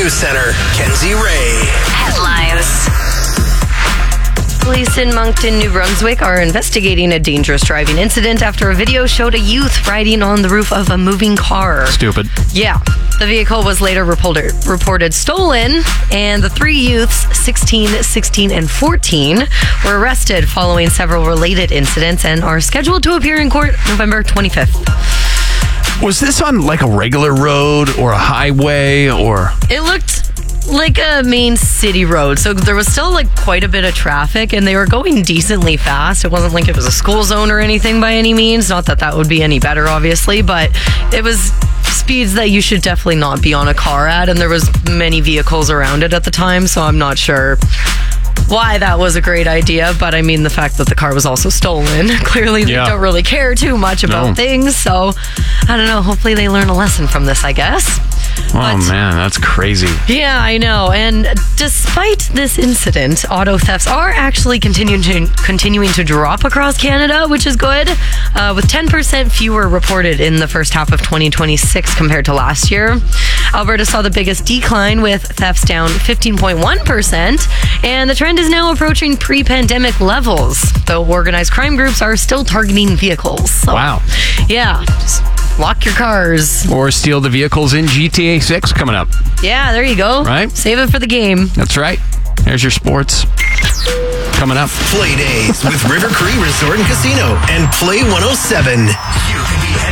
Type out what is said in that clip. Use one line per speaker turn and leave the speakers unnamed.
News Center, Kenzie Ray.
Headlines. Police in Moncton, New Brunswick are investigating a dangerous driving incident after a video showed a youth riding on the roof of a moving car.
Stupid.
Yeah. The vehicle was later reported stolen, and the three youths, 16, 16, and 14, were arrested following several related incidents and are scheduled to appear in court November 25th.
Was this on like a regular road or a highway or?
It looked like a main city road, so there was still like quite a bit of traffic, and they were going decently fast. It wasn't like it was a school zone or anything by any means. Not that would be any better, obviously, but it was speeds that you should definitely not be on a car at, and there was many vehicles around it at the time, so I'm not sure why that was a great idea, but I mean the fact that the car was also stolen, clearly they don't really care too much about things, so I don't know, hopefully they learn a lesson from this, I guess.
Oh man, that's crazy. Yeah,
I know. And despite this incident, auto thefts are actually continuing to drop across Canada, which is good, with 10% fewer reported in the first half of 2026 compared to last year. Alberta saw the biggest decline, with thefts down 15.1%, and the trend is now approaching pre-pandemic levels, though organized crime groups are still targeting vehicles. So,
wow.
Yeah, just lock your cars.
Or steal the vehicles in GTA 6 coming up.
Yeah, there you go.
Right?
Save it for the game.
That's right. There's your sports. Coming up.
Play days with River Cree Resort and Casino and Play 107. You can be